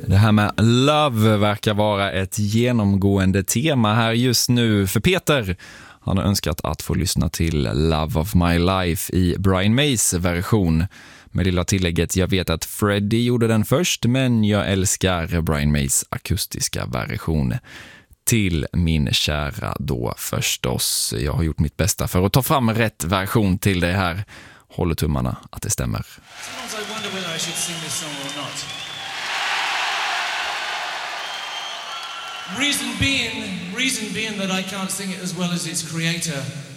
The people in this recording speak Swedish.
Det här med love verkar vara ett genomgående tema här just nu för Peter. Han har önskat att få lyssna till Love of My Life i Brian Mays version. Med lilla tillägget, jag vet att Freddie gjorde den först, men jag älskar Brian Mays akustiska version. Till min kära då förstås. Jag har gjort mitt bästa för att ta fram rätt version till det här. Håller tummarna att det stämmer. Reason being that I can't sing it as well as its creator.